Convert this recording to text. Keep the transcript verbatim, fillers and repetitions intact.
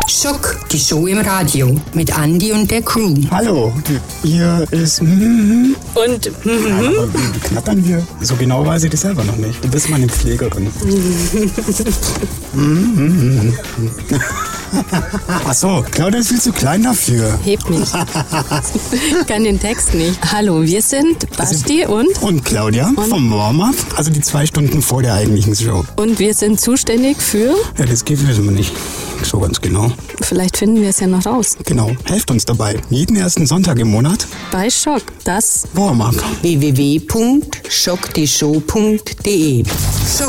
Schock, die Show im Radio mit Andi und der Crew. Hallo, hier ist... Mm-hmm. Und... Mm-hmm. Ja, aber wie knattern wir? So genau weiß ich das selber noch nicht. Du bist meine Pflegerin. Mm-hmm. Ach so, Claudia ist viel zu klein dafür. Hebt mich. Ich kann den Text nicht. Hallo, wir sind Basti und... Und Claudia und vom Warm-Up, also die zwei Stunden vor der eigentlichen Show. Und wir sind zuständig für... Ja, das geht, wissen wir nicht so ganz genau. Vielleicht finden wir es ja noch raus. Genau, helft uns dabei. Jeden ersten Sonntag im Monat bei Schock, das Warm-Up. w w w punkt schock die show punkt d e Schock